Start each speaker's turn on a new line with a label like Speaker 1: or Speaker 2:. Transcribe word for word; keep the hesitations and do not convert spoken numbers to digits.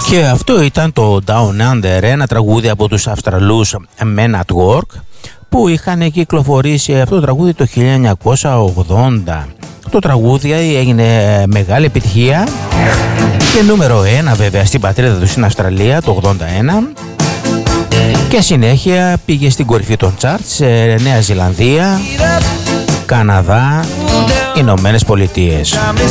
Speaker 1: Και αυτό ήταν το Down Under, ένα τραγούδι από τους Αυστραλούς Men at Work, που είχαν κυκλοφορήσει αυτό το τραγούδι το χίλια εννιακόσια ογδόντα. Το τραγούδι έγινε μεγάλη επιτυχία και νούμερο ένα βέβαια στην πατρίδα του στην Αυστραλία το ογδόντα ένα, και συνέχεια πήγε στην κορυφή των charts σε Νέα Ζηλανδία, Καναδά, Ηνωμένες Πολιτείες.